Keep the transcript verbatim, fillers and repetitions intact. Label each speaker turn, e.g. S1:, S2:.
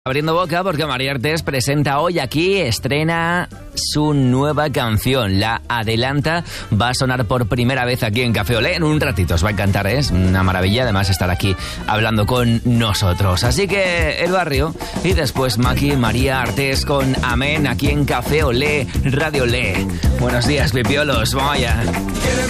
S1: Abriendo boca porque María Artés presenta hoy aquí, estrena su nueva canción, la adelanta, va a sonar por primera vez aquí en Café Olé, en un ratito, os va a encantar, ¿eh? Es una maravilla además estar aquí hablando con nosotros. Así que El Barrio y después Maki, María Artés con Amén aquí en Café Olé, Radio Olé. Buenos días, pipiolos, vaya.
S2: Quiere